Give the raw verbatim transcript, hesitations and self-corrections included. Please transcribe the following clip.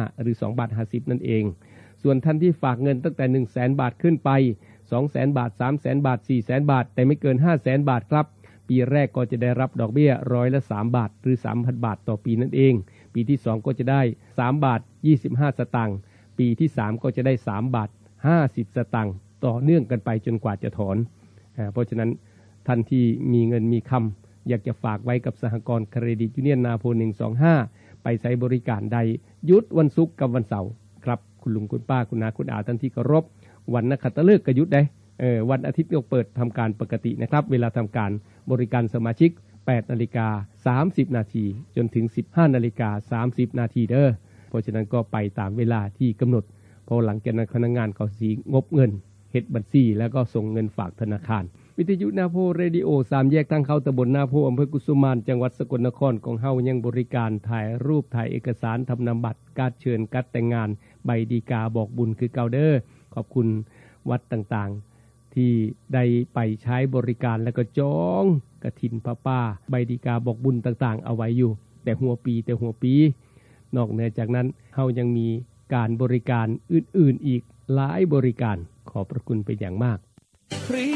หรือสองบาทห้าสิบนั่นเองส่วนท่านที่ฝากเงินตั้งแต่ หนึ่งแสน บาทขึ้นไป สองแสน บาท สามแสน บาท สี่แสน บาทแต่ไม่เกิน ห้าแสน บาทครับปีแรกก็จะได้รับดอกเบี้ยร้อยละสามบาทหรือ สามพัน บาทต่อปีนั่นเองปีที่สองก็จะได้สามบาทยี่สิบห้าสตางค์ปีที่สามก็จะได้สามบาทห้าสิบสตางค์ต่อเนื่องกันไปจนกว่าจะถอนเพราะฉะนั้นท่านที่มีเงินมีคำอยากจะฝากไว้กับสหกรณ์เครดิตยูเนียนนาโพหนึ่งสองห้าไปใช้บริการใดหยุดวันศุกร์กับวันเสาร์ครับคุณลุงคุณป้าคุณน้าคุณอาท่านที่เคารพวันนักขัตฤกษ์ก็หยุดได้เออวันอาทิตย์ก็เปิดทำการปกตินะครับเวลาทำการบริการสมาชิก แปดนาฬิกาสามสิบนาทีจนถึง สิบห้านาฬิกาสามสิบนาทีเด้อเพราะฉะนั้นก็ไปตามเวลาที่กำหนดพอหลังจากนั้นพนักงานก็สิงบเงินเฮ็ดบัญชีแล้วก็ส่งเงินฝากธนาคารวิทยุนาโพเรดิโอสามแยกทางเข้าตำบลนาโพอำเภอกุสุมานจังหวัดสกลนครของเฮายังบริการถ่ายรูปถ่ายเอกสารทำนามบัตรการเชิญการแต่งงานใบดีกาบอกบุญคือเก่าเด้อขอบคุณวัดต่างๆที่ได้ไปใช้บริการแล้วก็จองกฐินพระป่าใบดีกาบอกบุญต่างๆเอาไว้อยู่แต่หัวปีแต่หัวปีนอกเหนือจากนั้นเฮายังมีการบริการอื่นๆอีกหลายบริการขอบพระคุณเป็นอย่างมาก